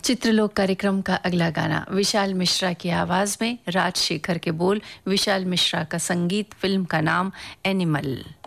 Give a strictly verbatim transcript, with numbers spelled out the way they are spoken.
चित्रलोक कार्यक्रम का अगला गाना विशाल मिश्रा की आवाज में, राजशेखर के बोल, विशाल मिश्रा का संगीत, फिल्म का नाम एनिमल।